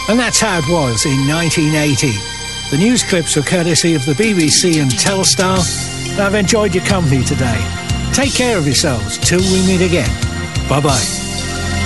And that's how it was in 1980. The news clips were courtesy of the BBC and Telstar, and I've enjoyed your company today. Take care of yourselves till we meet again. Bye-bye.